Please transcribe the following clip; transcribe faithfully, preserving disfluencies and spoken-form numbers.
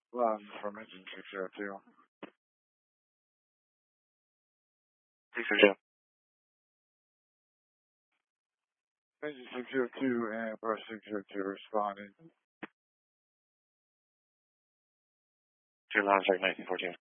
One from engine six zero two. six zero two. Engine six zero two and brush six zero two responding. Two lines, like nineteen fourteen.